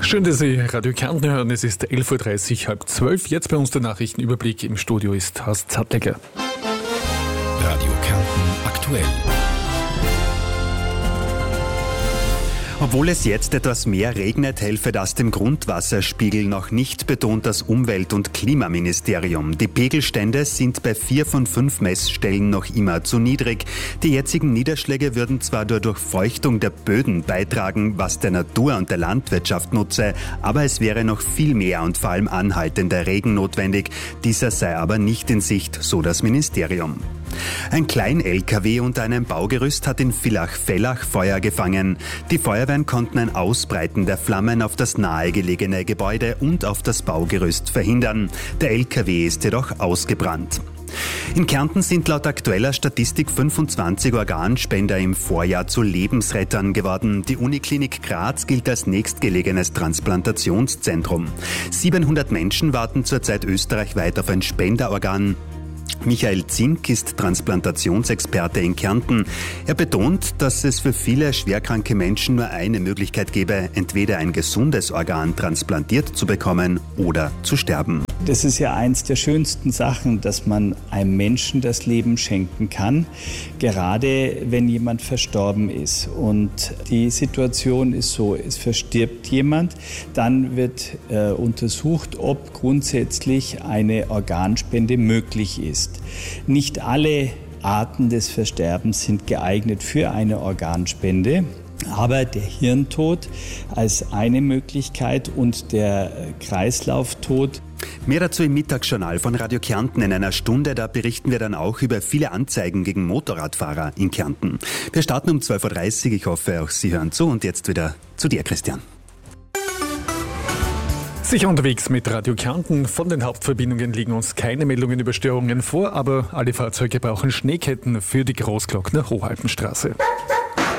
Schön, dass Sie Radio Kärnten hören. Es ist 11.30 Uhr, halb 12. Jetzt bei uns der Nachrichtenüberblick. Im Studio ist Horst Zattleger. Radio Kärnten aktuell. Obwohl es jetzt etwas mehr regnet, helfe das dem Grundwasserspiegel noch nicht, betont das Umwelt- und Klimaministerium. Die Pegelstände sind bei 4 von 5 Messstellen noch immer zu niedrig. Die jetzigen Niederschläge würden zwar durch Durchfeuchtung der Böden beitragen, was der Natur und der Landwirtschaft nutze, aber es wäre noch viel mehr und vor allem anhaltender Regen notwendig. Dieser sei aber nicht in Sicht, so das Ministerium. Ein Klein-LKW unter einem Baugerüst hat in Villach-Fellach Feuer gefangen. Die Feuerwehren konnten ein Ausbreiten der Flammen auf das nahegelegene Gebäude und auf das Baugerüst verhindern. Der LKW ist jedoch ausgebrannt. In Kärnten sind laut aktueller Statistik 25 Organspender im Vorjahr zu Lebensrettern geworden. Die Uniklinik Graz gilt als nächstgelegenes Transplantationszentrum. 700 Menschen warten zurzeit österreichweit auf ein Spenderorgan. Michael Zink ist Transplantationsexperte in Kärnten. Er betont, dass es für viele schwerkranke Menschen nur eine Möglichkeit gäbe, entweder ein gesundes Organ transplantiert zu bekommen oder zu sterben. Das ist ja eins der schönsten Sachen, dass man einem Menschen das Leben schenken kann, gerade wenn jemand verstorben ist. Und die Situation ist so, es verstirbt jemand, dann wird untersucht, ob grundsätzlich eine Organspende möglich ist. Nicht alle Arten des Versterbens sind geeignet für eine Organspende. Aber der Hirntod als eine Möglichkeit und der Kreislauftod. Mehr dazu im Mittagsjournal von Radio Kärnten in einer Stunde. Da berichten wir dann auch über viele Anzeigen gegen Motorradfahrer in Kärnten. Wir starten um 12.30 Uhr. Ich hoffe, auch Sie hören zu. Und jetzt wieder zu dir, Christian. Sicher unterwegs mit Radio Kärnten. Von den Hauptverbindungen liegen uns keine Meldungen über Störungen vor, aber alle Fahrzeuge brauchen Schneeketten für die Großglockner Hohalpenstraße.